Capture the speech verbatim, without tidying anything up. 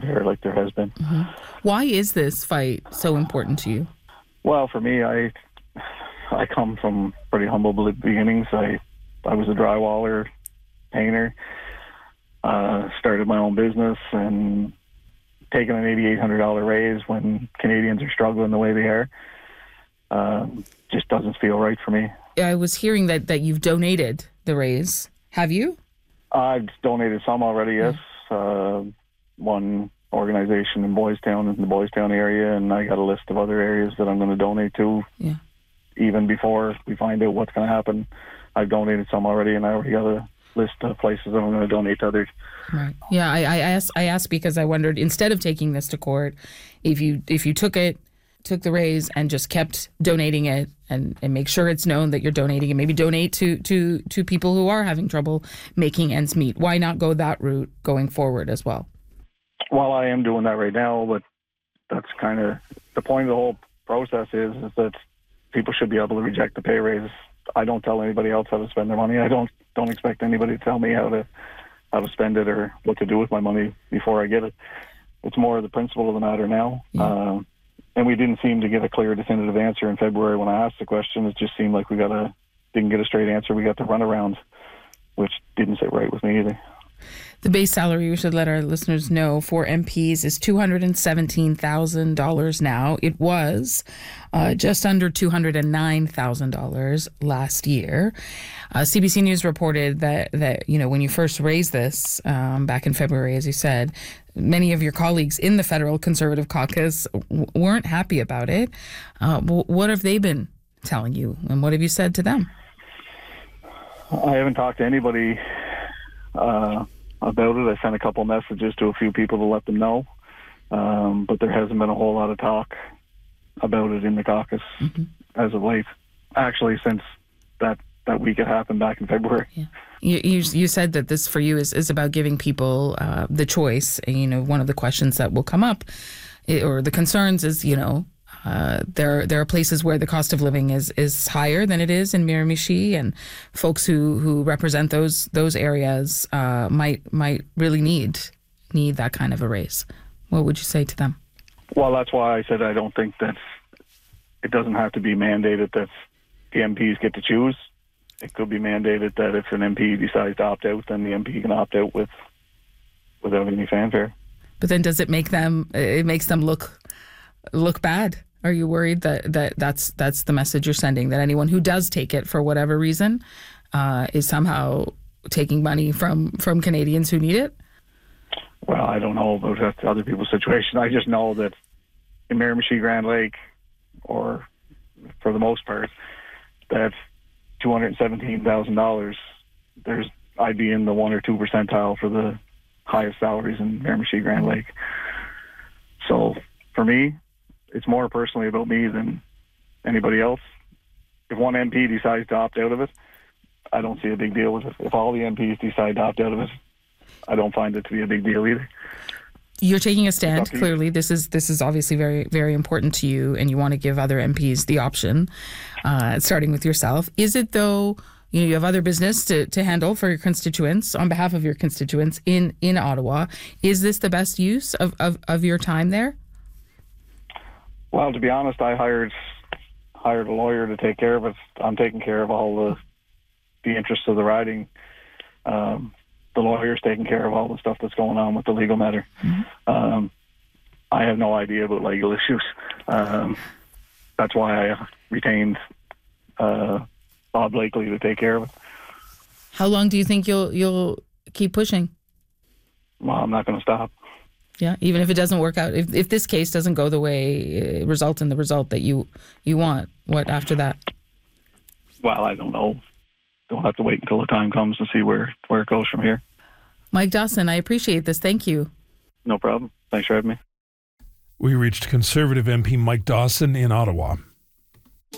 fanfare like there has been. Mm-hmm. Why is this fight so important to you? Well, for me, I I come from pretty humble beginnings. I I was a drywaller, painter, uh, started my own business, and taking an eighty-eight hundred dollars raise when Canadians are struggling the way they are uh, just doesn't feel right for me. I was hearing that, that you've donated the raise. Have you? I've donated some already, yes. Uh, one organization in Boys Town, in the Boys Town area, and I got a list of other areas that I'm going to donate to. Yeah. Even before we find out what's going to happen, I've donated some already, and I already got a list of places that I'm going to donate to others. Right. Yeah, I, I asked. I asked because I wondered, instead of taking this to court, if you if you took it, took the raise, and just kept donating it, and, and make sure it's known that you're donating it. Maybe donate to to to people who are having trouble making ends meet. Why not go that route going forward as well? Well, I am doing that right now, but that's kind of the point of the whole process is, is that people should be able to reject the pay raise. I don't tell anybody else how to spend their money. I don't don't expect anybody to tell me how to how to spend it or what to do with my money before I get it. It's more the principle of the matter now. Yeah. Um, and we didn't seem to get a clear, definitive answer in February when I asked the question. It just seemed like we got a didn't get a straight answer. We got the runaround, which didn't sit right with me either. The base salary, we should let our listeners know, for M Ps is two hundred seventeen thousand dollars now. It was uh, just under two hundred nine thousand dollars last year. Uh, C B C News reported that, that, you know, when you first raised this um, back in February, as you said, many of your colleagues in the federal Conservative caucus w- weren't happy about it. Uh, w- what have they been telling you, and what have you said to them? I haven't talked to anybody uh, about it. I sent a couple messages to a few people to let them know, um, but there hasn't been a whole lot of talk about it in the caucus mm-hmm. as of late. Actually, since that, that week it happened back in February. Yeah. You, you you said that this for you is, is about giving people uh, the choice. And, you know, one of the questions that will come up, or the concerns, is, you know, Uh, there there are places where the cost of living is, is higher than it is in Miramichi, and folks who, who represent those those areas uh, might might really need need that kind of a raise. What would you say to them? Well, that's why I said I don't think that it doesn't have to be mandated that the M Ps get to choose. It could be mandated that if an M P decides to opt out, then the M P can opt out with without any fanfare. But then does it make them? It makes them look look bad? Are you worried that, that that's that's the message you're sending, that anyone who does take it for whatever reason uh, is somehow taking money from, from Canadians who need it? Well, I don't know about other people's situation. I just know that in Miramichi, Grand Lake, or for the most part, that two hundred seventeen thousand dollars, there's I'd be in the one or two percentile for the highest salaries in Miramichi, Grand Lake. So for me, it's more personally about me than anybody else. If one M P decides to opt out of it, I don't see a big deal with it. If all the M Ps decide to opt out of it, I don't find it to be a big deal either. You're taking a stand, clearly. This is this is obviously very, very important to you, and you want to give other M Ps the option, uh, starting with yourself. Is it, though, you know, you have other business to, to handle for your constituents, on behalf of your constituents in, in Ottawa. Is this the best use of, of, of your time there? Well, to be honest, I hired hired a lawyer to take care of it. I'm taking care of all the the interests of the riding. Um, the lawyer's taking care of all the stuff that's going on with the legal matter. Mm-hmm. Um, I have no idea about legal issues. Um, that's why I retained uh, Bob Blakely to take care of it. How long do you think you'll you'll keep pushing? Well, I'm not going to stop. Yeah, even if it doesn't work out, if if this case doesn't go the way, uh, result in the result that you you want, what after that? Well, I don't know. We'll have to wait until the time comes to see where, where it goes from here. Mike Dawson, I appreciate this. Thank you. No problem. Thanks for having me. We reached Conservative M P Mike Dawson in Ottawa.